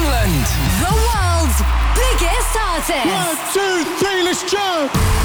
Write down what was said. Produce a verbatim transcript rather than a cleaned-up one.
England. The world's biggest artist. One, two, three, let's jump.